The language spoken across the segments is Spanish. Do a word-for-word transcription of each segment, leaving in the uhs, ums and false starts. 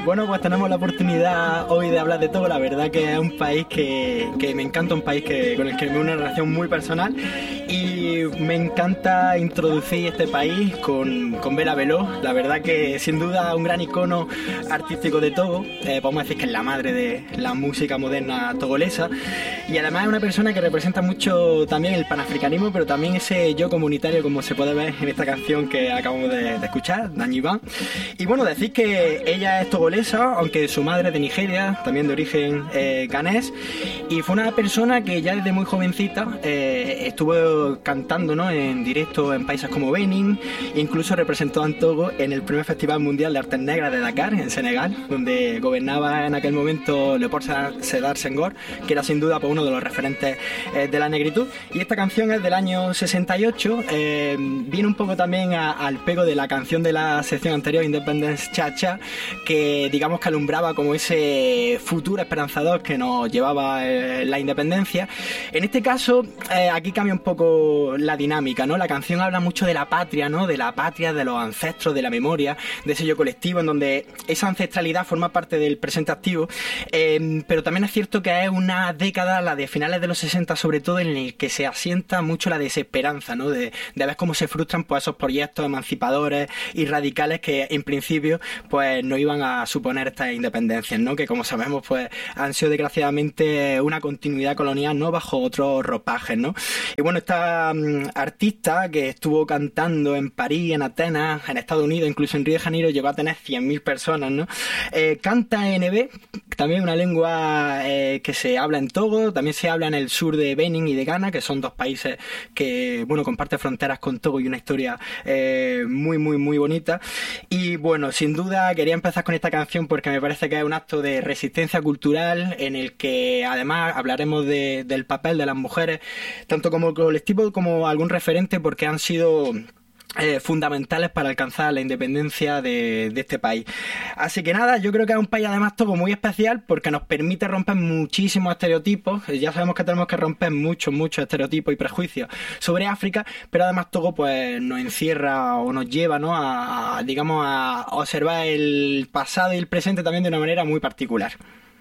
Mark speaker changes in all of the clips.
Speaker 1: Bueno, pues tenemos la oportunidad hoy de hablar de Togo. La verdad que es un país que, que me encanta, un país que, con el que me une una relación muy personal, y me encanta introducir este país con, con Bella Beló. La verdad que sin duda un gran icono artístico de Togo, eh, podemos decir que es la madre de la música moderna togolesa, y además es una persona que representa mucho también el panafricanismo, pero también ese yo comunitario, como se puede ver en esta canción que acabamos de, de escuchar, Danyiban. Y bueno, decir que ella es togolesa, aunque su madre es de Nigeria, también de origen eh, ganés, y fue una persona que ya desde muy jovencita eh, estuvo cantando, ¿no?, en directo en países como Benin, e incluso representó a Togo en el primer Festival Mundial de Artes Negras de Dakar, en Senegal, donde gobernaba en aquel momento Leopold Sédar Senghor, que era sin duda pues, uno de los referentes eh, de la negritud. Y esta canción es del año sesenta y ocho, eh, viene un poco también a, al pego de la canción de la sección anterior, Independence Cha Cha, que digamos que alumbraba como ese futuro esperanzador que nos llevaba eh, la independencia. En este caso, eh, aquí cambia un poco la dinámica, ¿no? La canción habla mucho de la patria, ¿no? De la patria, de los ancestros, de la memoria, de ese yo colectivo, en donde esa ancestralidad forma parte del presente activo, eh, pero también es cierto que es una década, la de finales de los sesenta sobre todo, en el que se asienta mucho la desesperanza, ¿no? De, de ver cómo se frustran pues, esos proyectos emancipadores y radicales que en principio pues no iban a suponer estas independencias, ¿no? Que como sabemos pues han sido desgraciadamente una continuidad colonial, ¿no? Bajo otros ropajes, ¿no? Y bueno, esta um, artista que estuvo cantando en París, en Atenas, en Estados Unidos, incluso en Río de Janeiro, llegó a tener cien mil personas, ¿no? Eh, canta en Ewe, también una lengua eh, que se habla en Togo, también se habla en el sur de Benin y de Ghana, que son dos países que, bueno, comparten fronteras con Togo y una historia eh, muy, muy, muy bonita. Y bueno, sin duda quería empezar con esta canción porque me parece que es un acto de resistencia cultural en el que además hablaremos de, del papel de las mujeres, tanto como colectivo como algún referente, porque han sido Eh, fundamentales para alcanzar la independencia de, de este país. Así que nada, yo creo que es un país además Togo muy especial porque nos permite romper muchísimos estereotipos. Ya sabemos que tenemos que romper muchos, muchos estereotipos y prejuicios sobre África, pero además Togo pues nos encierra o nos lleva, ¿no?, a, a digamos a observar el pasado y el presente también de una manera muy particular.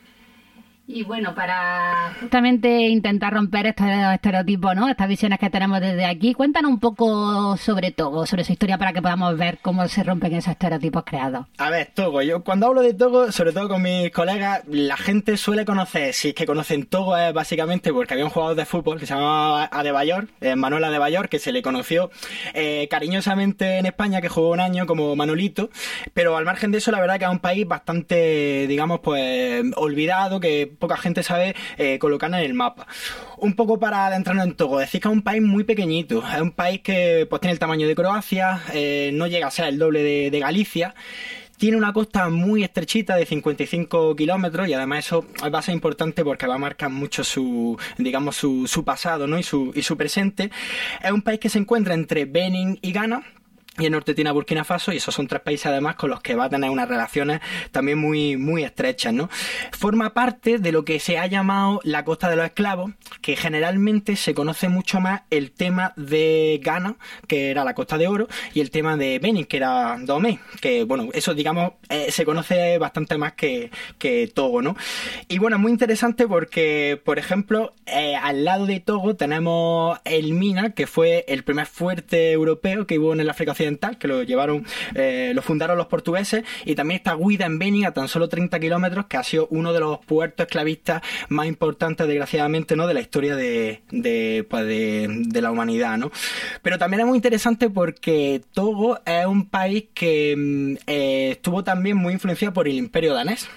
Speaker 2: Y bueno, para justamente intentar romper estos estereotipos, ¿no?, estas visiones que tenemos desde aquí, cuéntanos un poco sobre Togo, sobre su historia, para que podamos ver cómo se rompen esos estereotipos creados.
Speaker 1: A ver, Togo, yo cuando hablo de Togo, sobre todo con mis colegas, la gente suele conocer, si es que conocen Togo, es básicamente porque había un jugador de fútbol que se llamaba Adebayor, eh, Manuel Adebayor, que se le conoció eh, cariñosamente en España, que jugó un año como Manolito, pero al margen de eso, la verdad que es un país bastante, digamos, pues olvidado, que poca gente sabe eh, colocar en el mapa. Un poco para adentrarnos en Togo, decir que es un país muy pequeñito, es un país que pues tiene el tamaño de Croacia, eh, no llega a ser el doble de, de Galicia. Tiene una costa muy estrechita de cincuenta y cinco kilómetros, y además eso va a ser importante porque va a marcar mucho su, digamos, su, su pasado, ¿no?, y su, y su presente. Es un país que se encuentra entre Benin y Ghana, y el norte tiene a Burkina Faso, y esos son tres países además con los que va a tener unas relaciones también muy, muy estrechas, ¿no? Forma parte de lo que se ha llamado la costa de los esclavos, que generalmente se conoce mucho más el tema de Ghana, que era la Costa de Oro, y el tema de Benin, que era Dahomey, que bueno, eso digamos eh, se conoce bastante más que, que Togo, ¿no? Y bueno, es muy interesante porque, por ejemplo, eh, al lado de Togo tenemos el Mina, que fue el primer fuerte europeo que hubo en el África Occidental, que lo llevaron, eh, lo fundaron los portugueses, y también está Guida en Benin, a tan solo treinta kilómetros, que ha sido uno de los puertos esclavistas más importantes, desgraciadamente, ¿no?, de la historia de, de, pues de, de la humanidad, ¿no? Pero también es muy interesante porque Togo es un país que eh, estuvo también muy influenciado por el Imperio danés.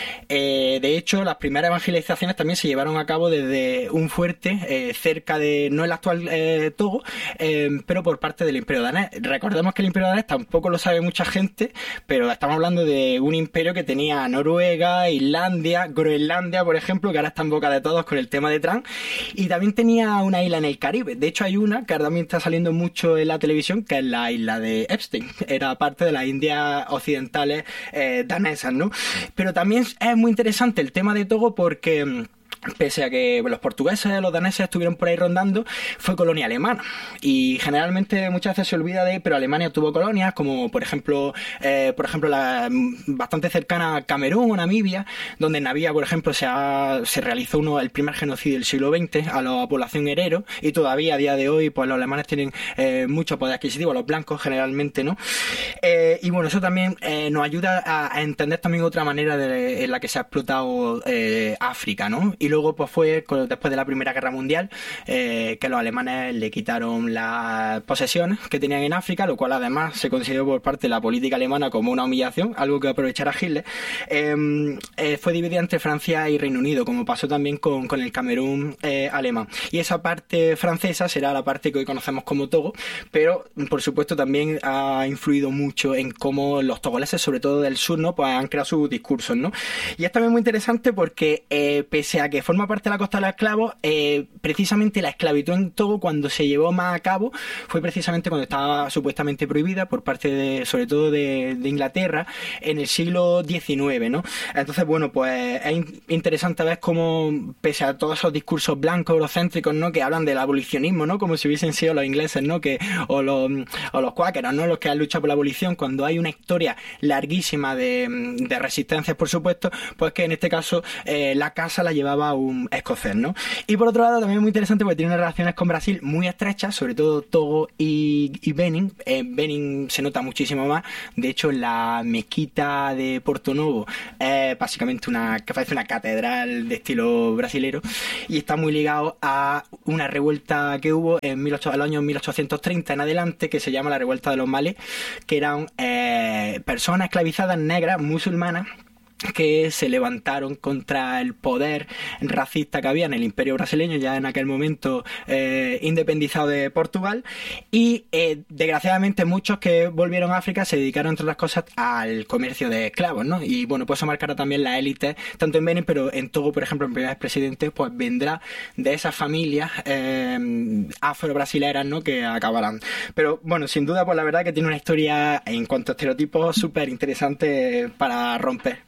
Speaker 1: Eh, de hecho, las primeras evangelizaciones también se llevaron a cabo desde un fuerte eh, cerca de, no el actual eh, Togo, eh, pero por parte del Imperio danés. Recordemos que el Imperio danés tampoco lo sabe mucha gente, pero estamos hablando de un imperio que tenía Noruega, Islandia, Groenlandia, por ejemplo, que ahora está en boca de todos con el tema de Trump, y también tenía una isla en el Caribe. De hecho, hay una que ahora también está saliendo mucho en la televisión, que es la isla de Epstein. Era parte de las Indias occidentales eh, danesas, ¿no? Pero también es muy interesante el tema de Togo porque pese a que los portugueses, los daneses estuvieron por ahí rondando, fue colonia alemana. Y generalmente muchas veces se olvida de, pero Alemania tuvo colonias, como por ejemplo, eh, por ejemplo la bastante cercana a Camerún o Namibia, donde en Namibia, por ejemplo, se, ha, se realizó uno el primer genocidio del siglo veinte a la población herero, y todavía a día de hoy, pues los alemanes tienen eh, mucho poder adquisitivo, los blancos generalmente, ¿no? Eh, y bueno, eso también eh, nos ayuda a, a entender también otra manera de, en la que se ha explotado eh, África, ¿no? Y luego pues fue después de la Primera Guerra Mundial eh, que los alemanes le quitaron las posesiones que tenían en África, lo cual además se consideró por parte de la política alemana como una humillación, algo que aprovechara Hitler. Eh, eh, fue dividida entre Francia y Reino Unido, como pasó también con, con el Camerún eh, alemán. Y esa parte francesa será la parte que hoy conocemos como Togo, pero por supuesto también ha influido mucho en cómo los togoleses, sobre todo del sur, ¿no? Pues han creado sus discursos, ¿no? Y es también muy interesante porque eh, pese a que forma parte de la costa de los esclavos, eh, precisamente la esclavitud en Togo, cuando se llevó más a cabo, fue precisamente cuando estaba supuestamente prohibida por parte de, sobre todo de, de Inglaterra, en el siglo diecinueve, ¿no? Entonces, bueno, pues es in- interesante ver cómo, pese a todos esos discursos blancos, eurocéntricos, ¿no? Que hablan del abolicionismo, ¿no? Como si hubiesen sido los ingleses, ¿no? Que, o los, o los cuáqueros, ¿no? Los que han luchado por la abolición, cuando hay una historia larguísima de, de resistencias, por supuesto, pues que en este caso eh, la casa la llevaba un escocés, ¿no? Y por otro lado también es muy interesante porque tiene unas relaciones con Brasil muy estrechas, sobre todo Togo y, y Benin. Eh, Benin se nota muchísimo más. De hecho, la mezquita de Porto Novo es básicamente una, que parece una catedral de estilo brasilero, y está muy ligado a una revuelta que hubo en el año mil ochocientos treinta en adelante, que se llama la revuelta de los malés, que eran eh, personas esclavizadas negras musulmanas que se levantaron contra el poder racista que había en el imperio brasileño, ya en aquel momento eh, independizado de Portugal, y eh, desgraciadamente muchos que volvieron a África se dedicaron, entre otras cosas, al comercio de esclavos, ¿no? Y bueno, pues eso marcará también la élite, tanto en Benin, pero en Togo, por ejemplo, el primer presidente, pues vendrá de esas familias eh, afro-brasileras, ¿no? Que acabarán. Pero bueno, sin duda, pues la verdad que tiene una historia en cuanto a estereotipos súper interesante para romper.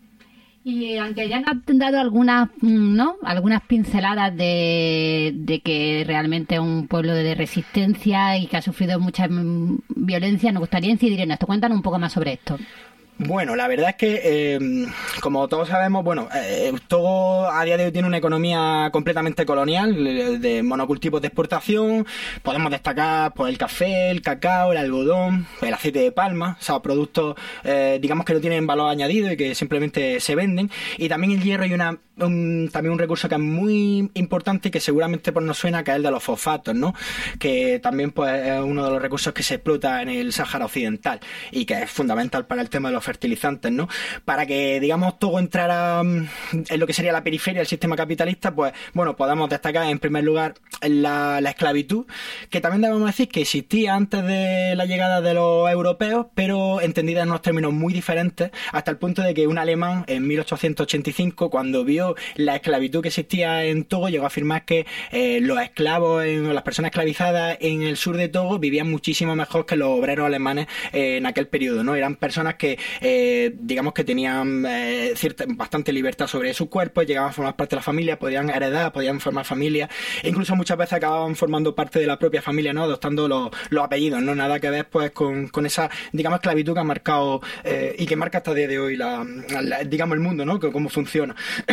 Speaker 2: Y aunque ya nos han dado algunas, ¿no? algunas pinceladas de, de que realmente es un pueblo de resistencia y que ha sufrido mucha violencia, nos gustaría incidir en esto. Cuéntanos un poco más sobre esto.
Speaker 1: Bueno, la verdad es que, eh, como todos sabemos, bueno, eh, Togo a día de hoy tiene una economía completamente colonial, de monocultivos de exportación. Podemos destacar pues el café, el cacao, el algodón, el aceite de palma, o sea, productos, eh, digamos que no tienen valor añadido y que simplemente se venden. Y también el hierro y una, un, también un recurso que es muy importante y que seguramente pues nos suena, que es el de los fosfatos, ¿no? Que también pues es uno de los recursos que se explota en el Sáhara Occidental y que es fundamental para el tema de los fertilizantes, ¿no? Para que, digamos, todo entrara en lo que sería la periferia del sistema capitalista, pues, bueno, podemos destacar en primer lugar la, la esclavitud, que también debemos decir que existía antes de la llegada de los europeos, pero entendida en unos términos muy diferentes, hasta el punto de que un alemán en mil ochocientos ochenta y cinco, cuando vio la esclavitud que existía en Togo, llegó a afirmar que eh, los esclavos, en, las personas esclavizadas en el sur de Togo vivían muchísimo mejor que los obreros alemanes eh, en aquel periodo, ¿no? Eran personas que Eh, digamos que tenían eh, cierta, bastante libertad sobre sus cuerpos, llegaban a formar parte de la familia, podían heredar, podían formar familia, e incluso muchas veces acababan formando parte de la propia familia, ¿no? Adoptando los, los apellidos, ¿no? Nada que ver pues con, con esa, digamos, esclavitud que ha marcado eh, y que marca hasta el día de hoy la, la, digamos, el mundo, ¿no? Que, cómo funciona.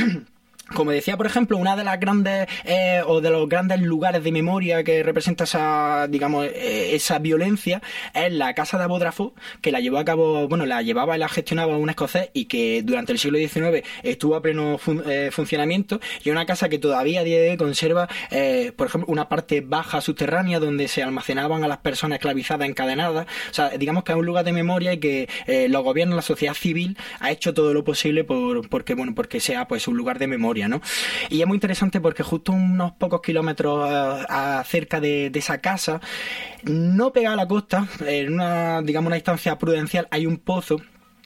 Speaker 1: Como decía, por ejemplo, una de las grandes eh, o de los grandes lugares de memoria que representa esa, digamos, eh, esa violencia es la casa de Abu Drafo, que la llevó a cabo, bueno, la llevaba y la gestionaba un escocés y que durante el siglo diecinueve estuvo a pleno fun- eh, funcionamiento, y una casa que todavía a día de hoy conserva, eh, por ejemplo, una parte baja subterránea donde se almacenaban a las personas esclavizadas encadenadas. O sea, digamos que es un lugar de memoria y que eh, los gobiernos, la sociedad civil ha hecho todo lo posible por porque, bueno, porque sea pues un lugar de memoria, ¿no? Y es muy interesante porque justo unos pocos kilómetros uh, a, cerca de, de esa casa, no pegada a la costa, en una, digamos, una distancia prudencial, hay un pozo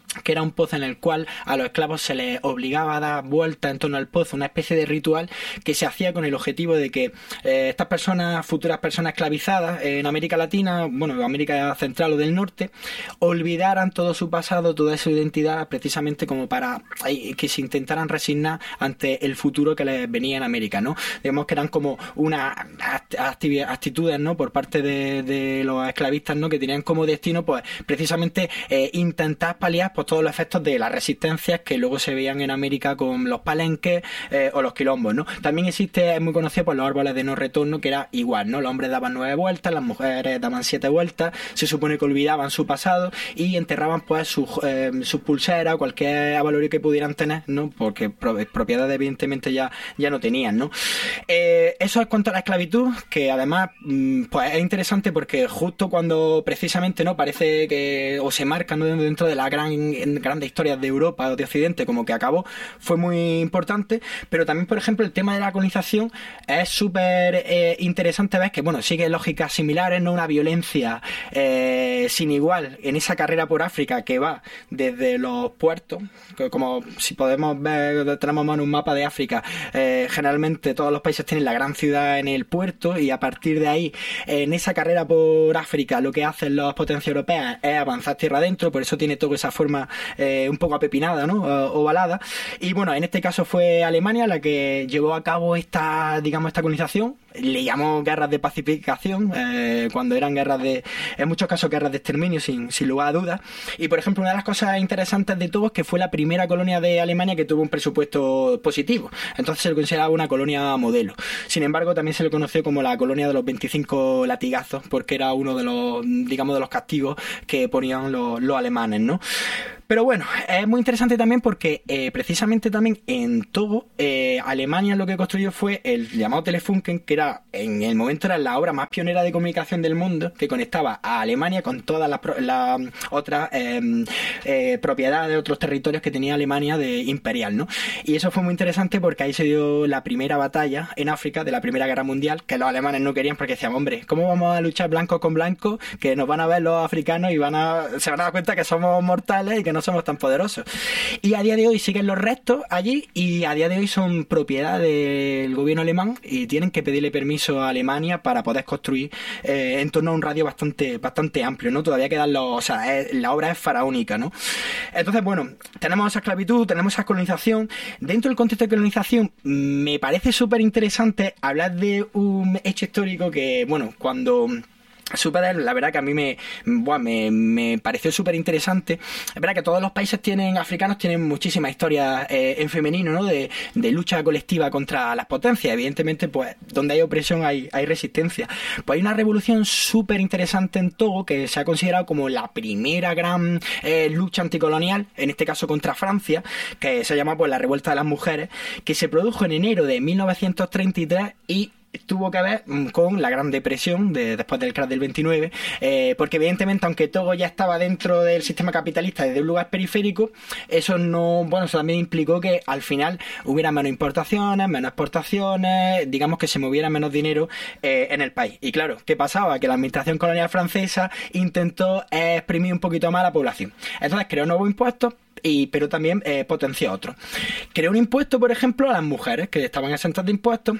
Speaker 1: que era un pozo en el cual a los esclavos se les obligaba a dar vuelta en torno al pozo, una especie de ritual que se hacía con el objetivo de que eh, estas personas, futuras personas esclavizadas en América Latina, bueno, América Central o del Norte, olvidaran todo su pasado, toda su identidad, precisamente como para eh, que se intentaran resignar ante el futuro que les venía en América, ¿no? Digamos que eran como unas acti- actitudes, ¿no?, por parte de, de los esclavistas, ¿no?, que tenían como destino, pues, precisamente eh, intentar paliar pues todos los efectos de las resistencias que luego se veían en América con los palenques eh, o los quilombos, ¿no? También existe, es muy conocido por los árboles de no retorno, que era igual, ¿no? Los hombres daban nueve vueltas, las mujeres daban siete vueltas, se supone que olvidaban su pasado y enterraban pues sus, eh, sus pulseras o cualquier avalorio que pudieran tener, ¿no? Porque pro- propiedades evidentemente ya, ya no tenían, ¿no? Eh, eso es cuanto a la esclavitud, que además mmm, pues es interesante porque justo cuando precisamente, ¿no?, parece que o se marca, ¿no?, dentro de la gran en grandes historias de Europa o de Occidente como que acabó, fue muy importante, pero también, por ejemplo, el tema de la colonización es súper eh, interesante ver que, bueno, sigue lógicas similares, no una violencia eh, sin igual en esa carrera por África que va desde los puertos, que como si podemos ver, tenemos en un mapa de África, eh, generalmente todos los países tienen la gran ciudad en el puerto y a partir de ahí, en esa carrera por África, lo que hacen las potencias europeas es avanzar tierra adentro, por eso tiene toda esa forma Eh, un poco apepinada, ¿no?, ovalada. Y bueno, en este caso fue Alemania la que llevó a cabo esta, digamos, esta colonización. Le llamó guerras de pacificación, eh, cuando eran guerras de, en muchos casos, guerras de exterminio, sin, sin lugar a dudas. Y por ejemplo, una de las cosas interesantes de todo es que fue la primera colonia de Alemania que tuvo un presupuesto positivo. Entonces se le consideraba una colonia modelo. Sin embargo, también se le conoció como la colonia de los veinticinco latigazos, porque era uno de los, digamos, de los castigos que ponían los, los alemanes, ¿no? Pero bueno, es muy interesante también porque eh, precisamente también en Togo, eh, Alemania lo que construyó fue el llamado Telefunken, que era en el momento era la obra más pionera de comunicación del mundo, que conectaba a Alemania con todas las, las otras eh, eh, propiedades de otros territorios que tenía Alemania de imperial, ¿no? Y eso fue muy interesante porque ahí se dio la primera batalla en África de la Primera Guerra Mundial, que los alemanes no querían porque decían, hombre, ¿cómo vamos a luchar blanco con blanco? Que nos van a ver los africanos y van a se van a dar cuenta que somos mortales y que no somos tan poderosos. Y a día de hoy siguen los restos allí y a día de hoy son propiedad del gobierno alemán y tienen que pedirle permiso a Alemania para poder construir eh, en torno a un radio bastante bastante amplio, ¿no? Todavía quedan los... O sea, es, la obra es faraónica, ¿no? Entonces, bueno, tenemos esa esclavitud, tenemos esa colonización. Dentro del contexto de colonización me parece súper interesante hablar de un hecho histórico que, bueno, cuando... Super, la verdad que a mí me, bueno, me, me pareció súper interesante. Es verdad que todos los países tienen africanos tienen muchísimas historias eh, en femenino, ¿no? De, de lucha colectiva contra las potencias. Evidentemente, pues, donde hay opresión hay, hay resistencia. Pues hay una revolución súper interesante en Togo que se ha considerado como la primera gran eh, lucha anticolonial, en este caso contra Francia, que se llama pues la Revuelta de las Mujeres, que se produjo en enero de mil novecientos treinta y tres y tuvo que ver con la Gran Depresión de, después del crash del veintinueve, eh, porque evidentemente aunque Togo ya estaba dentro del sistema capitalista desde un lugar periférico, eso no, bueno, eso también implicó que al final hubiera menos importaciones, menos exportaciones, digamos que se moviera menos dinero eh, en el país. Y claro, ¿qué pasaba? Que la administración colonial francesa intentó eh, exprimir un poquito más a la población. Entonces creó nuevos impuestos, Y, pero también eh, potenció otros. Creó un impuesto, por ejemplo, a las mujeres que estaban exentas de impuestos.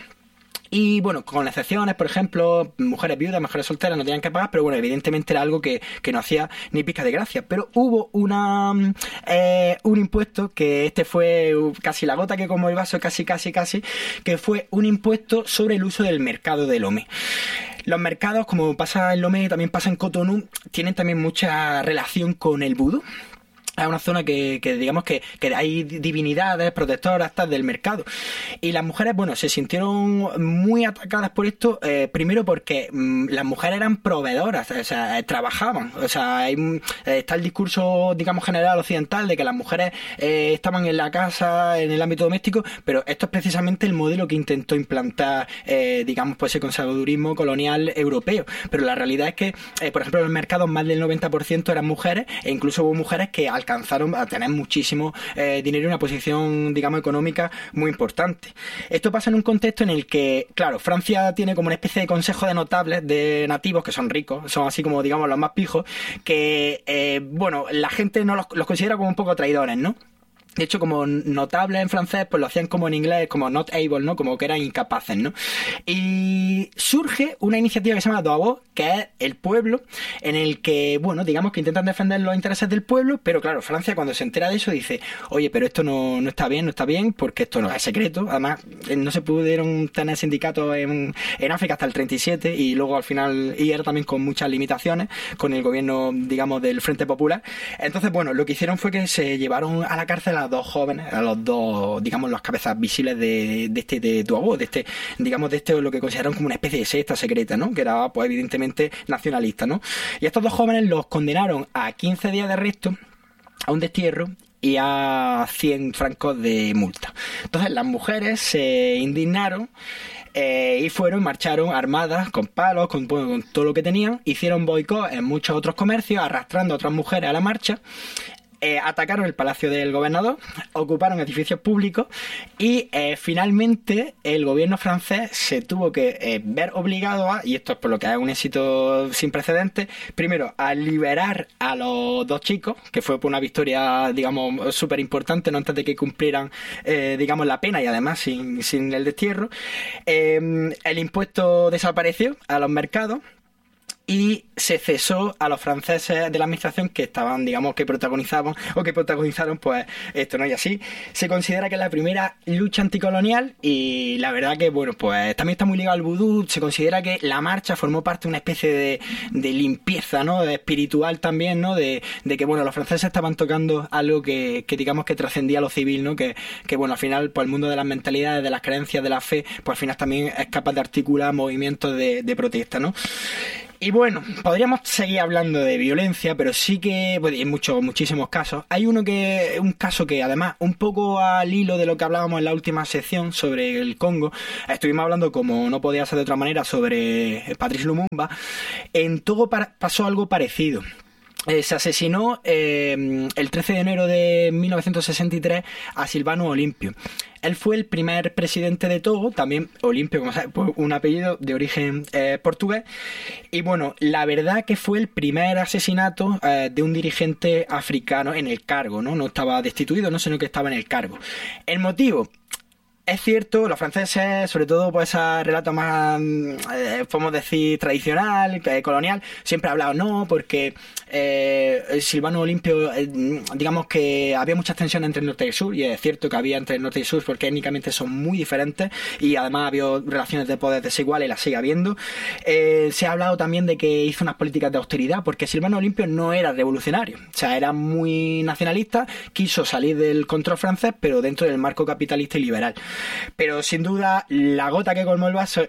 Speaker 1: Y bueno, con excepciones, por ejemplo, mujeres viudas, mujeres solteras no tenían que pagar, pero bueno, evidentemente era algo que, que no hacía ni pizca de gracia. Pero hubo una eh, un impuesto, que este fue casi la gota que como el vaso, casi, casi, casi, que fue un impuesto sobre el uso del mercado de Lomé. Los mercados, como pasa en Lomé, también pasa en Cotonú, tienen también mucha relación con el vudú. Es una zona que, que digamos que, que hay divinidades protectoras tal, del mercado. Y las mujeres, bueno, se sintieron muy atacadas por esto, eh, primero porque mmm, las mujeres eran proveedoras, o sea, eh, trabajaban. O sea, hay, eh, está el discurso, digamos, general occidental de que las mujeres eh, estaban en la casa, en el ámbito doméstico, pero esto es precisamente el modelo que intentó implantar, eh, digamos, pues el conservadurismo colonial europeo. Pero la realidad es que, eh, por ejemplo, en los mercados más del noventa por ciento eran mujeres, e incluso hubo mujeres que alcanzaron alcanzaron a tener muchísimo eh, dinero y una posición, digamos, económica muy importante. Esto pasa en un contexto en el que, claro, Francia tiene como una especie de consejo de notables, de nativos, que son ricos, son así como, digamos, los más pijos, que, eh, bueno, la gente no los, los considera como un poco traidores, ¿no? De hecho, como notables en francés, pues lo hacían como en inglés, como not able, ¿no? Como que eran incapaces, ¿no? Y surge una iniciativa que se llama Doabo, que es el pueblo, en el que, bueno, digamos que intentan defender los intereses del pueblo, pero claro, Francia cuando se entera de eso dice, oye, pero esto no, no está bien, no está bien, porque esto no es secreto. Además, no se pudieron tener sindicatos en, en África hasta el treinta y siete, y luego al final, y era también con muchas limitaciones, con el gobierno, digamos, del Frente Popular. Entonces, bueno, lo que hicieron fue que se llevaron a la cárcel a dos jóvenes, a los dos, digamos, las cabezas visibles de, de este de Doabo, de este, digamos, de este lo que consideraron como una especie de secta secreta, ¿no? Que era, pues, evidentemente nacionalista, ¿no? Y estos dos jóvenes los condenaron a quince días de arresto, a un destierro y a cien francos de multa. Entonces las mujeres se indignaron eh, y fueron, marcharon armadas, con palos, con, bueno, con todo lo que tenían, hicieron boicot en muchos otros comercios, arrastrando a otras mujeres a la marcha. Eh, atacaron el palacio del gobernador, ocuparon edificios públicos y eh, finalmente el gobierno francés se tuvo que eh, ver obligado a, y esto es por lo que es un éxito sin precedentes, primero a liberar a los dos chicos, que fue por una victoria, digamos, súper importante, no antes de que cumplieran, eh, digamos, la pena y además sin, sin el destierro. Eh, el impuesto desapareció a los mercados. Y se cesó a los franceses de la administración que estaban, digamos, que protagonizaban o que protagonizaron, pues, esto, ¿no? Y así se considera que es la primera lucha anticolonial y la verdad que, bueno, pues también está muy ligado al vudú. Se considera que la marcha formó parte de una especie de, de limpieza, ¿no? De espiritual también, ¿no? De, de que, bueno, los franceses estaban tocando algo que, que digamos, que trascendía lo civil, ¿no? Que, que, bueno, al final, pues el mundo de las mentalidades, de las creencias, de la fe, pues al final también es capaz de articular movimientos de, de protesta, ¿no? Y bueno, podríamos seguir hablando de violencia, pero sí que, pues, en muchos, muchísimos casos. Hay uno que, un caso que además, un poco al hilo de lo que hablábamos en la última sección sobre el Congo, estuvimos hablando, como no podía ser de otra manera, sobre Patrice Lumumba. En Togo para, pasó algo parecido. Eh, se asesinó eh, el trece de enero de mil novecientos sesenta y tres a Silvano Olympio. Él fue el primer presidente de Togo, también Olympio, como sabes, un apellido de origen eh, portugués. Y bueno, la verdad que fue el primer asesinato eh, de un dirigente africano en el cargo, ¿no? No estaba destituido, no, sino que estaba en el cargo. El motivo... Es cierto, los franceses, sobre todo por ese relato más, eh, podemos decir, tradicional, eh, colonial, siempre han hablado no, porque eh, Silvano Olympio, eh, digamos que había muchas tensiones entre el norte y el sur, y es cierto que había entre el norte y el sur porque étnicamente son muy diferentes y además había relaciones de poder desiguales y las sigue habiendo. Eh, se ha hablado también de que hizo unas políticas de austeridad, porque Silvano Olympio no era revolucionario, o sea, era muy nacionalista, quiso salir del control francés, pero dentro del marco capitalista y liberal. Pero sin duda la gota que colmó el vaso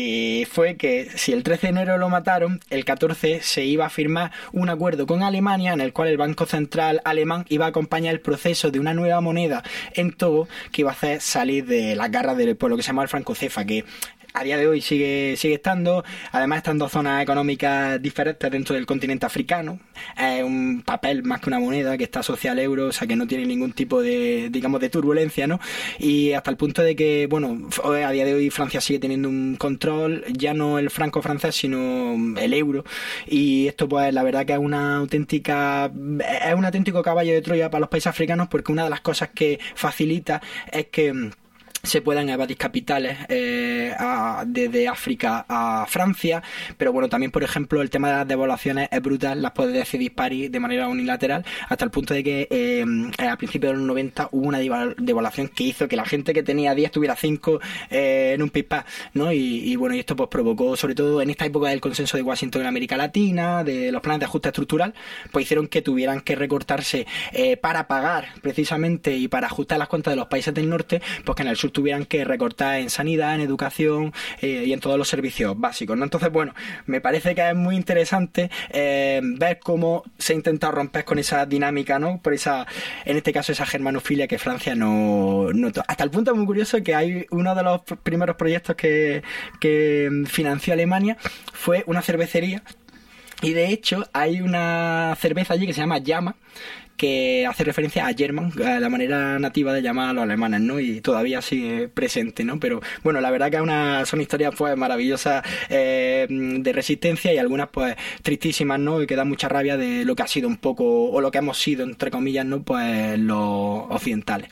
Speaker 1: y fue que si el trece de enero lo mataron, el catorce se iba a firmar un acuerdo con Alemania en el cual el Banco Central alemán iba a acompañar el proceso de una nueva moneda en Togo que iba a hacer salir de las garras del pueblo, que se llama el franco cefa, que a día de hoy sigue sigue estando, además están dos zonas económicas diferentes dentro del continente africano. Es un papel más que una moneda que está asociada al euro, o sea que no tiene ningún tipo de, digamos, de turbulencia, ¿no? Y hasta el punto de que, bueno, a día de hoy Francia sigue teniendo un control, ya no el franco francés, sino el euro, y esto pues la verdad que es una auténtica, es un auténtico caballo de Troya para los países africanos, porque una de las cosas que facilita es que se puedan evadir capitales eh, a, desde África a Francia, pero bueno, también por ejemplo el tema de las devaluaciones es brutal, las puede decidir París de manera unilateral, hasta el punto de que eh, a principios de los noventa hubo una devaluación que hizo que la gente que tenía diez tuviera cinco eh, en un pispás, ¿no? Y, y bueno, y esto pues provocó, sobre todo en esta época del consenso de Washington en América Latina, de los planes de ajuste estructural, pues hicieron que tuvieran que recortarse eh, para pagar precisamente y para ajustar las cuentas de los países del norte, pues que en el sur tuvieran que recortar en sanidad, en educación eh, y en todos los servicios básicos, ¿no? Entonces, bueno, me parece que es muy interesante eh, ver cómo se ha intentado romper con esa dinámica, ¿no? Por esa, en este caso, esa germanofilia que Francia no, no... Hasta el punto muy curioso que hay uno de los primeros proyectos que, que financió Alemania fue una cervecería. Y de hecho hay una cerveza allí que se llama Llama, que hace referencia a German, a la manera nativa de llamar a los alemanes, ¿no? Y todavía sigue presente, ¿no? Pero bueno, la verdad que una, son historias pues maravillosas eh, de resistencia y algunas pues tristísimas, ¿no? Y que dan mucha rabia de lo que ha sido un poco, o lo que hemos sido, entre comillas, ¿no? Pues los occidentales.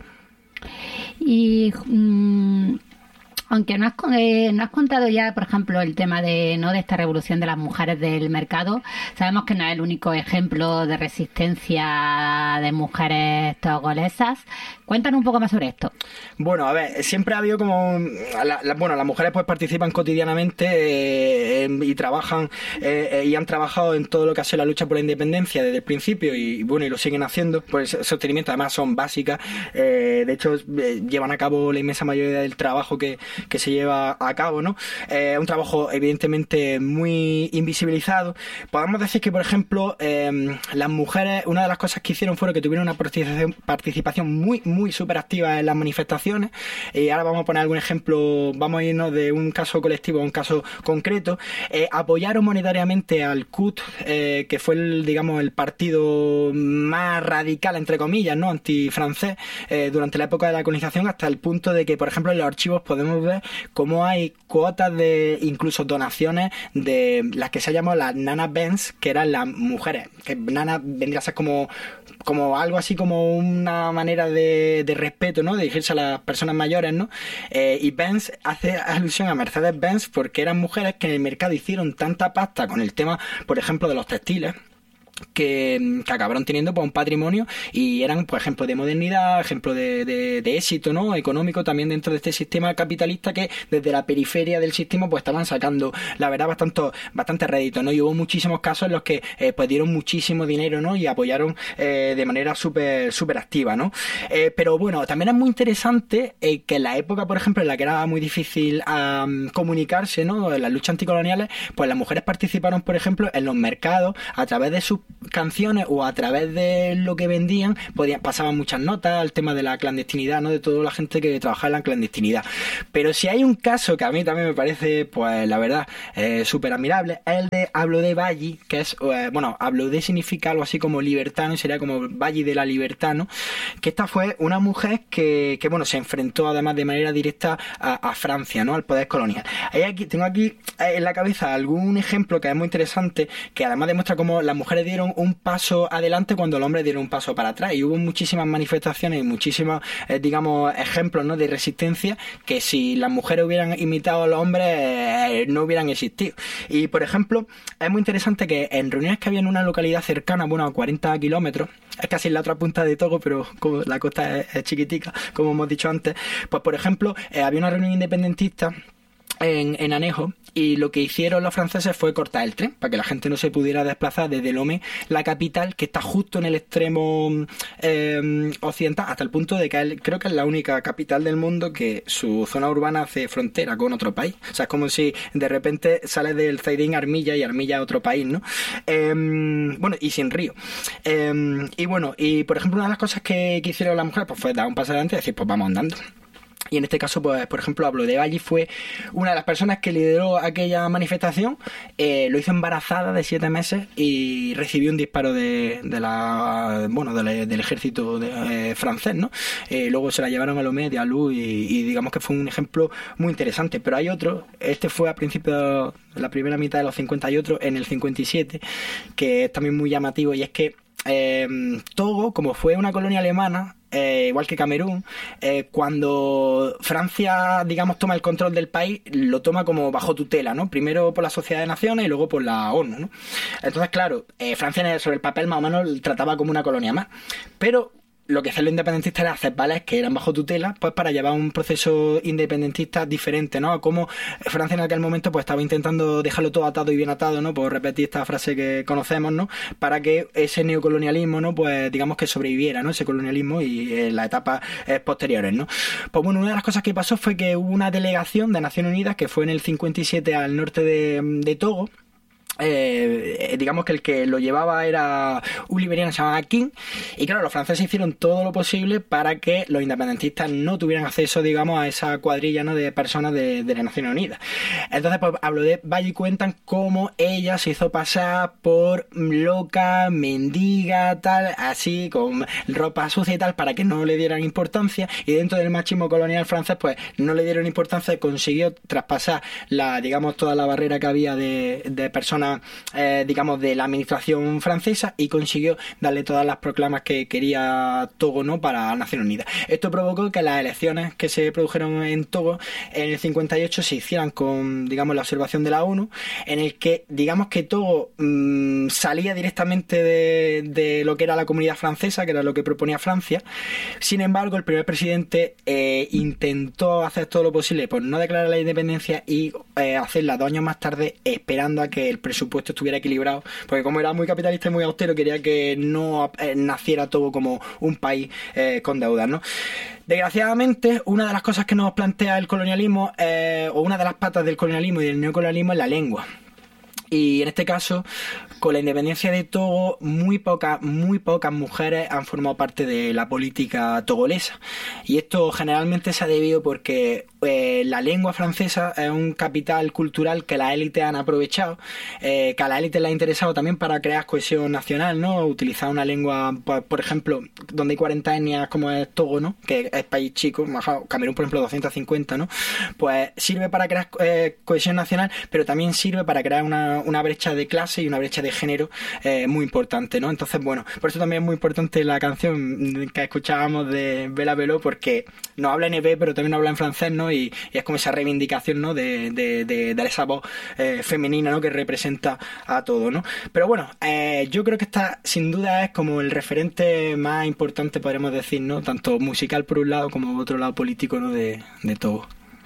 Speaker 2: Y... Mmm... Aunque no has, eh, no has contado ya, por ejemplo, el tema de no de esta revolución de las mujeres del mercado, sabemos que no es el único ejemplo de resistencia de mujeres togolesas. Cuéntanos un poco más sobre esto.
Speaker 1: Bueno, a ver, siempre ha habido como... La, la, bueno, las mujeres pues participan cotidianamente eh, eh, y trabajan eh, y han trabajado en todo lo que ha sido la lucha por la independencia desde el principio y, bueno, y lo siguen haciendo. Pues el sostenimiento además son básicas. Eh, de hecho, eh, llevan a cabo la inmensa mayoría del trabajo que que se lleva a cabo, ¿no? Eh, un trabajo evidentemente muy invisibilizado. Podemos decir que, por ejemplo, eh, las mujeres, una de las cosas que hicieron fue que tuvieron una participación, participación muy, muy súper activa en las manifestaciones. Y ahora vamos a poner algún ejemplo, vamos a irnos de un caso colectivo a un caso concreto. Eh, apoyaron monetariamente al C U T, eh, que fue, el, digamos, el partido más radical, entre comillas, ¿no? Antifrancés, eh, durante la época de la colonización, hasta el punto de que, por ejemplo, en los archivos podemos ver cómo hay cuotas de incluso donaciones de las que se llaman las Nana Benz, que eran las mujeres, que Nana vendría a ser como, como algo así como una manera de, de respeto, ¿no? De dirigirse a las personas mayores, ¿no? Eh, y Benz hace alusión a Mercedes Benz porque eran mujeres que en el mercado hicieron tanta pasta con el tema, por ejemplo, de los textiles, Que, que acabaron teniendo pues un patrimonio y eran, por ejemplo, de modernidad, ejemplo de, de, de éxito, ¿no? Económico también dentro de este sistema capitalista que desde la periferia del sistema pues estaban sacando, la verdad, bastante, bastante rédito, ¿no? Y hubo muchísimos casos en los que eh, pues dieron muchísimo dinero, ¿no? Y apoyaron eh, de manera súper súper activa, ¿no? Eh, pero bueno, también es muy interesante eh, que en la época, por ejemplo, en la que era muy difícil um, comunicarse, ¿no? En las luchas anticoloniales, pues las mujeres participaron, por ejemplo, en los mercados a través de sus canciones o a través de lo que vendían, podían, pasaban muchas notas al tema de la clandestinidad, ¿no? De toda la gente que trabajaba en la clandestinidad. Pero si hay un caso que a mí también me parece, pues la verdad, eh, súper admirable, es el de Ablodé Valli, que es, eh, bueno, Ablodé significa algo así como libertad, ¿no? Sería como Valli de la Libertad, ¿no? Que esta fue una mujer que, que bueno, se enfrentó además de manera directa a, a Francia, ¿no? Al poder colonial. Hay aquí, tengo aquí en la cabeza algún ejemplo que es muy interesante, que además demuestra cómo las mujeres dieron un paso adelante cuando los hombres dieron un paso para atrás, y hubo muchísimas manifestaciones y muchísimos, eh, digamos, ejemplos, ¿no? De resistencia que si las mujeres hubieran imitado a los hombres eh, no hubieran existido. Y por ejemplo, es muy interesante que en reuniones que había en una localidad cercana, bueno, a cuarenta kilómetros, es casi en la otra punta de Togo, pero como la costa es, es chiquitica, como hemos dicho antes, pues por ejemplo, eh, había una reunión independentista En, en Anejo, y lo que hicieron los franceses fue cortar el tren para que la gente no se pudiera desplazar desde Lomé, la capital, que está justo en el extremo eh, occidental, hasta el punto de que es, creo que es la única capital del mundo que su zona urbana hace frontera con otro país. O sea, es como si de repente sales del Zaidín a Armilla y Armilla a otro país, ¿no? Eh, bueno, y sin río. Eh, y bueno, y por ejemplo, una de las cosas que, que hicieron las mujeres pues fue dar un paso adelante y decir, pues vamos andando. Y en este caso, pues, por ejemplo, Ablodé Valli fue una de las personas que lideró aquella manifestación, eh, lo hizo embarazada de siete meses y recibió un disparo de, de la, bueno, de la, del ejército de, eh, francés, ¿no? Eh, luego se la llevaron a Lomé, de Alou, y, y digamos que fue un ejemplo muy interesante. Pero hay otro, este fue a principios de la primera mitad de los cincuenta y otro en el cincuenta y siete, que es también muy llamativo, y es que eh, Togo, como fue una colonia alemana, Eh, igual que Camerún, eh, cuando Francia, digamos, toma el control del país, lo toma como bajo tutela, ¿no? Primero por la Sociedad de Naciones y luego por la ONU, ¿no? Entonces, claro, eh, Francia sobre el papel más o menos trataba como una colonia más, pero lo que hacían los independentistas era hacer vales que eran bajo tutela, pues para llevar un proceso independentista diferente, ¿no? A cómo Francia en aquel momento pues estaba intentando dejarlo todo atado y bien atado, ¿no? Por repetir esta frase que conocemos, ¿no? Para que ese neocolonialismo, ¿no? Pues digamos que sobreviviera, ¿no? Ese colonialismo y en las etapas eh, posteriores, ¿no? Pues bueno, una de las cosas que pasó fue que hubo una delegación de Naciones Unidas que fue en el cincuenta y siete al norte de, de Togo, Eh, digamos que el que lo llevaba era un liberiano que se llamaba King, y claro, los franceses hicieron todo lo posible para que los independentistas no tuvieran acceso, digamos, a esa cuadrilla, ¿no?, de personas de, de las Naciones Unidas. Entonces, pues hablo de Valle y cuentan cómo ella se hizo pasar por loca, mendiga, tal, así, con ropa sucia y tal, para que no le dieran importancia, y dentro del machismo colonial francés, pues no le dieron importancia y consiguió traspasar la, digamos, toda la barrera que había de, de personas Eh, digamos, de la administración francesa, y consiguió darle todas las proclamas que quería Togo, ¿no?, para las Naciones Unidas. Esto provocó que las elecciones que se produjeron en Togo en el cincuenta y ocho se hicieran con, digamos, la observación de la ONU, en el que, digamos, que Togo mmm, salía directamente de, de lo que era la comunidad francesa, que era lo que proponía Francia. Sin embargo, el primer presidente eh, intentó hacer todo lo posible por no declarar la independencia y eh, hacerla dos años más tarde, esperando a que el presupuesto estuviera equilibrado, porque como era muy capitalista y muy austero, quería que no eh, naciera todo como un país eh, con deudas, ¿no? Desgraciadamente, una de las cosas que nos plantea el colonialismo, eh, o una de las patas del colonialismo y del neocolonialismo, es la lengua. Y en este caso, con la independencia de Togo, muy pocas, muy pocas mujeres han formado parte de la política togolesa. Y esto generalmente se ha debido porque eh, la lengua francesa es un capital cultural que las élites han aprovechado, eh, que a las élites les ha interesado también para crear cohesión nacional, ¿no? Utilizar una lengua, por, por ejemplo, donde hay cuarenta etnias como es Togo, ¿no?, que es país chico, Camerún, por ejemplo, doscientos cincuenta, ¿no? Pues sirve para crear eh, cohesión nacional, pero también sirve para crear una, una brecha de clase y una brecha de género eh, muy importante, ¿no? Entonces, bueno, por eso también es muy importante la canción que escuchábamos de Bella Beló, porque no habla en E B, pero también habla en francés, ¿no? Y, y es como esa reivindicación, ¿no?, de, de, de, de esa voz eh, femenina, ¿no?, que representa a todo, ¿no? Pero bueno, eh, yo creo que esta sin duda es como el referente más importante, podríamos decir, ¿no?, tanto musical por un lado como por otro lado político, ¿no?, de, de Togo.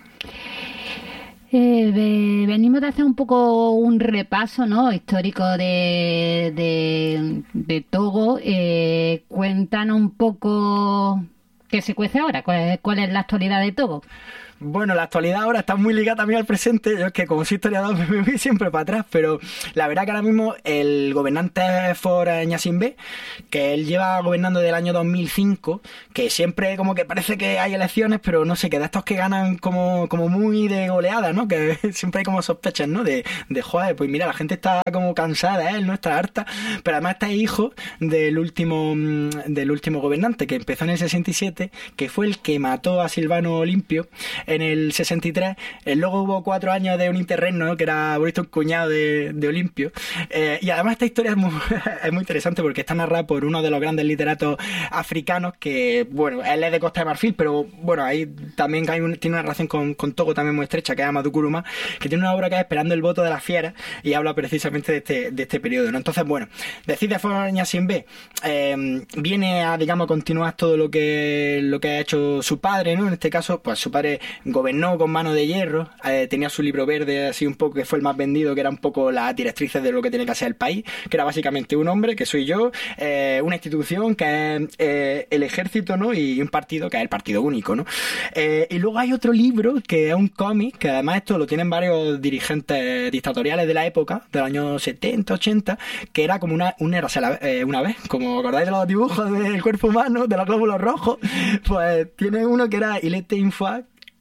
Speaker 2: Eh, de, venimos de hacer un poco un repaso, ¿no?, histórico de, de, de Togo. Eh, cuéntanos un poco qué se cuece ahora, cuál, cuál es la actualidad de Togo.
Speaker 1: Bueno, la actualidad ahora está muy ligada también al presente. Yo es que como soy historiador me voy siempre para atrás, pero la verdad que ahora mismo el gobernante es Faure Gnassingbé, que él lleva gobernando desde el año dos mil cinco, que siempre como que parece que hay elecciones, pero no sé, que de estos que ganan como, como muy de goleada, ¿no? Que siempre hay como sospechas, ¿no? De, de joder, pues mira, la gente está como cansada de él, ¿no? Está harta, pero además está hijo del último, del último gobernante, que empezó en el sesenta y siete, que fue el que mató a Silvano Olimpio en el sesenta y tres. Eh, luego hubo cuatro años de un interregno, ¿no?, que era bonito, un cuñado de, de Olimpio. Eh, y además esta historia es muy, es muy interesante porque está narrada por uno de los grandes literatos africanos que, bueno, él es de Costa de Marfil, pero bueno, ahí también hay un, tiene una relación con, con Togo también muy estrecha, que es Amadou Kourouma, que tiene una obra que es Esperando el voto de las fieras, y habla precisamente de este, de este periodo, ¿no? Entonces, bueno, decide Faure Gnassingbé, eh, viene a, digamos, continuar todo lo que, lo que ha hecho su padre, ¿no? En este caso, pues su padre gobernó con mano de hierro, eh, tenía su libro verde así un poco, que fue el más vendido, que era un poco las directrices de lo que tiene que hacer el país, que era básicamente un hombre, que soy yo, eh, una institución que es eh, el ejército, ¿no?, y un partido, que es el partido único, ¿no? Eh, y luego hay otro libro, que es un cómic, que además esto lo tienen varios dirigentes dictatoriales de la época, del año setenta, ochenta, que era como una, una, eh, una vez, como acordáis de los dibujos del cuerpo humano, de los glóbulos rojos, pues tiene uno que era Il était une fois,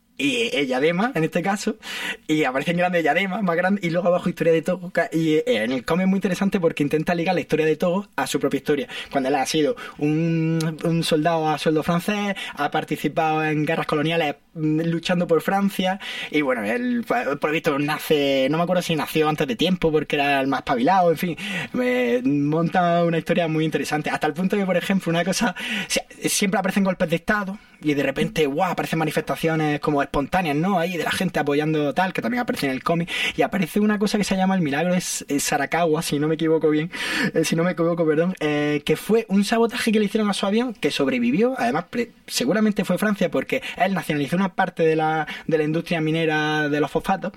Speaker 1: y el diadema en este caso, y aparecen grandes diademas más grandes, y luego abajo historia de Togo, y en el cómic es muy interesante porque intenta ligar la historia de Togo a su propia historia, cuando él ha sido un, un soldado a sueldo francés, ha participado en guerras coloniales luchando por Francia, y bueno, él por lo visto nace, no me acuerdo si nació antes de tiempo porque era el más espabilado, en fin, me monta una historia muy interesante, hasta el punto que, por ejemplo, una cosa, siempre aparecen golpes de estado y de repente, guau, aparecen manifestaciones como espontáneas, ¿no?, ahí de la gente apoyando tal, que también aparece en el cómic, y aparece una cosa que se llama el milagro de Sarakawa, si no me equivoco bien, eh, si no me equivoco, perdón, eh, que fue un sabotaje que le hicieron a su avión, que sobrevivió, además pre- seguramente fue Francia, porque él nacionalizó una parte de la, de la industria minera de los fosfatos,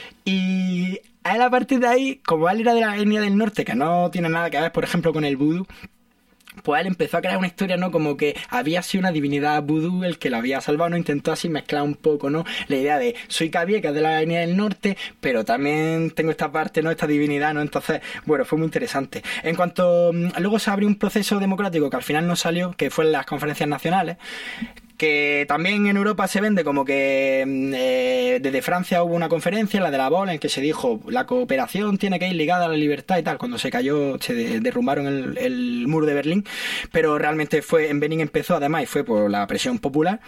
Speaker 1: y a él a partir de ahí, como él era de la etnia del norte, que no tiene nada que ver, por ejemplo, con el vudú, pues él empezó a crear una historia, ¿no? Como que había sido una divinidad vudú el que lo había salvado, ¿no? Intentó así mezclar un poco, ¿no? La idea de soy Kabye, que es de la línea del norte, pero también tengo esta parte, ¿no? Esta divinidad, ¿no? Entonces, bueno, fue muy interesante. En cuanto... Luego se abrió un proceso democrático que al final no salió, que fue en las conferencias nacionales, que también en Europa se vende como que eh, desde Francia hubo una conferencia, la de la Bola, en que se dijo la cooperación tiene que ir ligada a la libertad y tal, cuando se cayó, se de, derrumbaron el, el muro de Berlín, pero realmente fue en Benín empezó además y fue por la presión popular.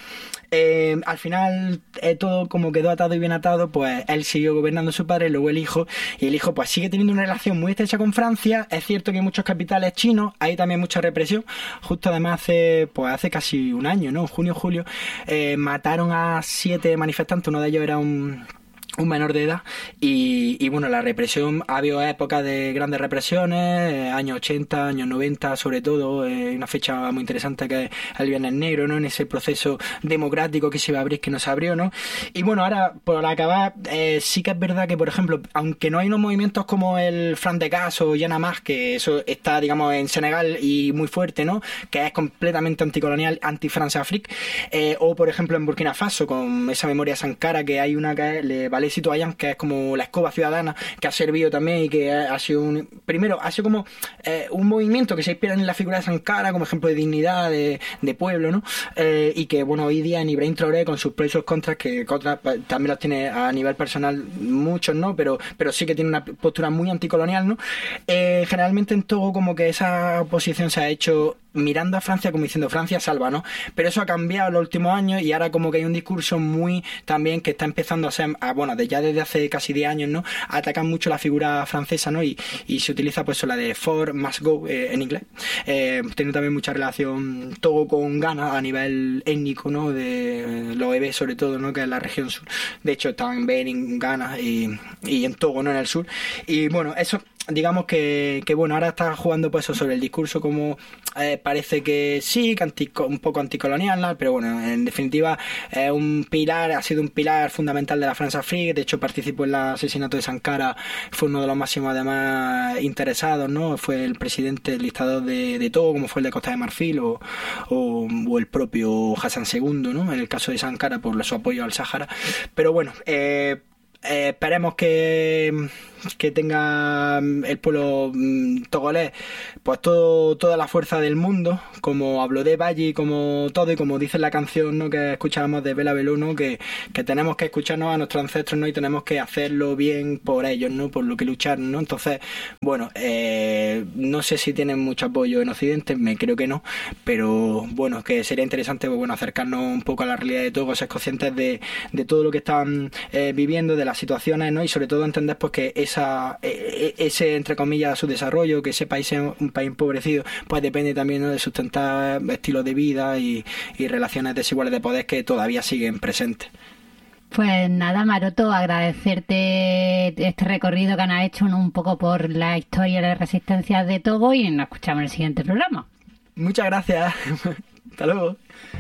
Speaker 1: Eh, al final eh, todo como quedó atado y bien atado, pues él siguió gobernando su padre, luego el hijo, y el hijo pues sigue teniendo una relación muy estrecha con Francia. Es cierto que hay muchos capitales chinos, hay también mucha represión. Justo además hace pues hace casi un año, ¿no? Junio, julio, eh, mataron a siete manifestantes, uno de ellos era un un menor de edad, y, y bueno, la represión, ha habido épocas de grandes represiones, eh, años ochenta, años noventa sobre todo, eh, una fecha muy interesante que es el Viernes Negro, ¿no? En ese proceso democrático que se iba a abrir, que no se abrió, ¿no? Y bueno, ahora, por acabar, eh, sí que es verdad que, por ejemplo, aunque no hay unos movimientos como el Front de Gas o Y'en a Marre, que eso está, digamos, en Senegal y muy fuerte, ¿no? Que es completamente anticolonial, anti-France-Afrique, eh, o por ejemplo en Burkina Faso, con esa memoria Sankara, que hay una que le vale Citoyen, que es como la escoba ciudadana, que ha servido también y que ha sido un, primero ha sido como eh, un movimiento que se inspira en la figura de Sankara como ejemplo de dignidad, de, de pueblo, ¿no? Eh, y que bueno, hoy día en Ibrahim Traoré, con sus pros y sus contras, que contras también los tiene a nivel personal muchos, ¿no? Pero, pero sí que tiene una postura muy anticolonial, ¿no? Eh, generalmente en todo como que esa oposición se ha hecho mirando a Francia como diciendo Francia salva, ¿no? Pero eso ha cambiado en los últimos años y ahora como que hay un discurso muy también que está empezando a ser, a, bueno, de, ya desde hace casi diez años, ¿no? Atacan mucho la figura francesa, ¿no? Y, y se utiliza pues la de for must go eh, en inglés. Eh, tiene también mucha relación todo con Ghana a nivel étnico, ¿no? De los Ebe sobre todo, ¿no? Que es la región sur. De hecho está en Benin, Ghana y, y en Togo, ¿no? En el sur. Y bueno, eso digamos que, que bueno, ahora está jugando pues eso sobre el discurso como eh, parece que sí, que anti, un poco anticolonial, ¿no? Pero bueno, en definitiva es eh, un pilar, ha sido un pilar fundamental de la France-Afrique. De hecho participó en el asesinato de Sankara, fue uno de los máximos además interesados, ¿no? Fue el presidente del dictador de, de Togo, como fue el de Costa de Marfil o, o, o el propio Hassan segundo, ¿no? En el caso de Sankara por su apoyo al Sáhara. Pero bueno, eh, eh, esperemos que que tenga el pueblo togolés pues todo toda la fuerza del mundo, como habló de Valle, como todo, y como dice la canción, ¿no? Que escuchábamos de Bela Belú, ¿no? Que, que tenemos que escucharnos a nuestros ancestros, ¿no? Y tenemos que hacerlo bien por ellos, ¿no? Por lo que luchar, ¿no? Entonces, bueno, eh, no sé si tienen mucho apoyo en Occidente, me creo que no, pero bueno, que sería interesante pues, bueno, acercarnos un poco a la realidad de todos, ser conscientes de, de todo lo que están eh, viviendo, de las situaciones, ¿no? Y sobre todo entender pues que esa ese, entre comillas, su desarrollo, que ese país es un país empobrecido, pues depende también, ¿no? De sustentar estilos de vida y, y relaciones desiguales de poder que todavía siguen presentes.
Speaker 2: Pues nada, Maroto, agradecerte este recorrido que nos has hecho, ¿no? Un poco por la historia de la resistencia de Togo, y nos escuchamos en el siguiente programa.
Speaker 1: Muchas gracias. Hasta luego.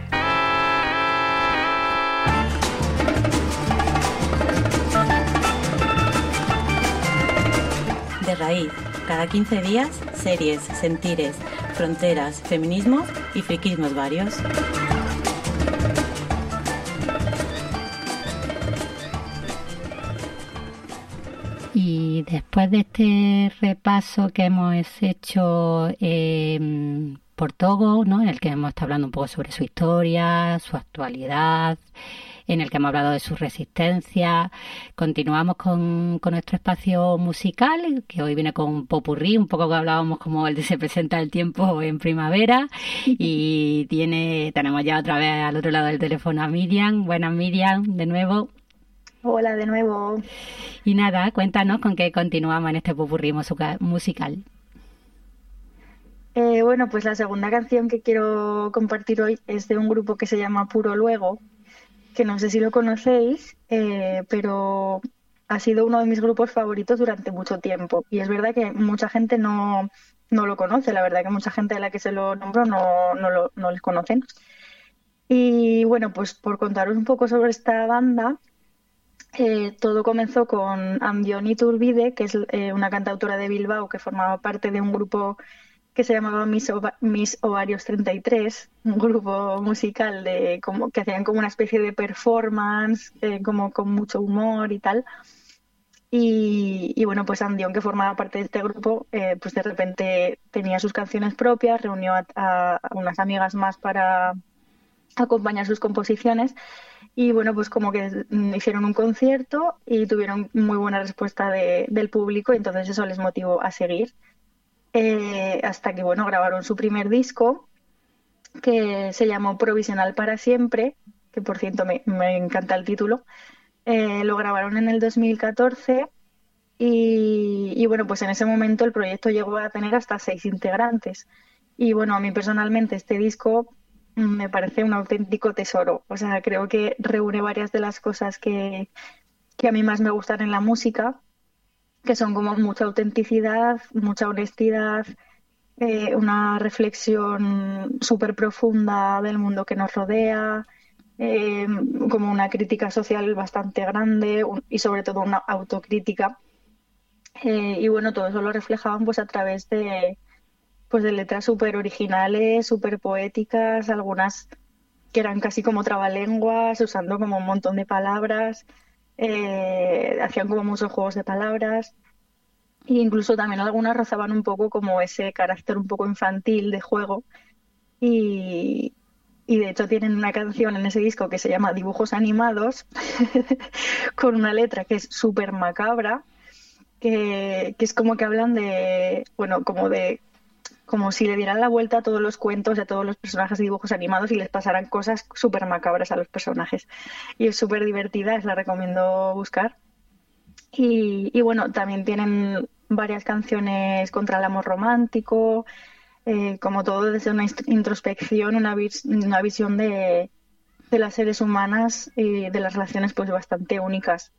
Speaker 3: De raíz, cada quince días, series, sentires, fronteras, feminismos y friquismos varios.
Speaker 2: Y después de este repaso que hemos hecho eh, por Togo, ¿no? En el que hemos estado hablando un poco sobre su historia, su actualidad, en el que hemos hablado de su resistencia, continuamos con, con nuestro espacio musical, que hoy viene con un popurrí, un poco que hablábamos como el de Se presenta el tiempo en primavera, y tiene tenemos ya otra vez al otro lado del teléfono a Miriam. Buenas, Miriam, de nuevo.
Speaker 4: Hola, de nuevo.
Speaker 2: Y nada, cuéntanos con qué continuamos en este popurrí musical.
Speaker 4: Eh, bueno, pues la segunda canción que quiero compartir hoy es de un grupo que se llama Puro Luego, que no sé si lo conocéis, eh, pero ha sido uno de mis grupos favoritos durante mucho tiempo. Y es verdad que mucha gente no, no lo conoce, la verdad que mucha gente a la que se lo nombro no, no, lo, no les conocen. Y bueno, pues por contaros un poco sobre esta banda, eh, todo comenzó con Andioni Iturbide, que es eh, una cantautora de Bilbao que formaba parte de un grupo que se llamaba Miss, Ova- Miss Ovarios treinta y tres, un grupo musical de como que hacían como una especie de performance, eh, como con mucho humor y tal. Y, y bueno, pues Andión, que formaba parte de este grupo, eh, pues de repente tenía sus canciones propias, reunió a, a unas amigas más para acompañar sus composiciones y bueno, pues como que mm, hicieron un concierto y tuvieron muy buena respuesta de- del público y entonces eso les motivó a seguir. Eh, hasta que bueno, grabaron su primer disco que se llamó Provisional para siempre, que por cierto me, me encanta el título. Eh, lo grabaron en el dos mil catorce y, y bueno, pues en ese momento el proyecto llegó a tener hasta seis integrantes. Y bueno, a mí personalmente este disco mm, me parece un auténtico tesoro. O sea, creo que reúne varias de las cosas que, que a mí más me gustan en la música, que son como mucha autenticidad, mucha honestidad, eh, una reflexión súper profunda del mundo que nos rodea, eh, como una crítica social bastante grande un- y sobre todo una autocrítica. Eh, y bueno, todo eso lo reflejaban pues a través de, pues de letras súper originales, súper poéticas, algunas que eran casi como trabalenguas, usando como un montón de palabras, eh, hacían como muchos juegos de palabras. E incluso también algunas rozaban un poco como ese carácter un poco infantil de juego. Y, y de hecho tienen una canción en ese disco que se llama Dibujos Animados, con una letra que es súper macabra, que, que es como que hablan de, bueno, como de, como si le dieran la vuelta a todos los cuentos, a todos los personajes de dibujos animados y les pasaran cosas súper macabras a los personajes. Y es súper divertida, os la recomiendo buscar. Y, y bueno, también tienen varias canciones contra el amor romántico, eh, como todo desde una inst- introspección, una, vis- una visión de, de las seres humanas y de las relaciones pues bastante únicas.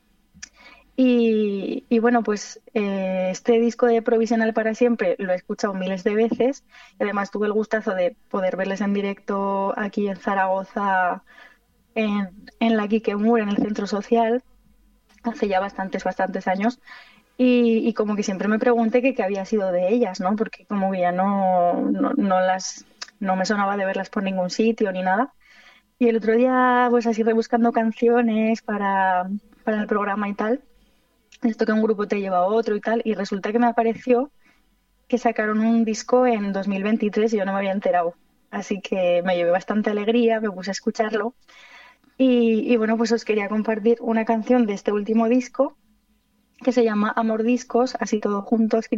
Speaker 4: Y, y bueno, pues eh, este disco de Provisional para siempre lo he escuchado miles de veces y además tuve el gustazo de poder verles en directo aquí en Zaragoza, en, en la Kikemur, en el centro social, hace ya bastantes, bastantes años. Y, y como que siempre me pregunté que qué había sido de ellas, ¿no? Porque como que ya no, no, no las, no me sonaba de verlas por ningún sitio ni nada. Y el otro día, pues así rebuscando canciones para, para el programa y tal, esto que un grupo te lleva a otro y tal, y resulta que me apareció que sacaron un disco en dos mil veintitrés y yo no me había enterado. Así que me llevé bastante alegría, me puse a escucharlo. Y, y bueno, pues os quería compartir una canción de este último disco que se llama Amor Discos, así todo junto, escrito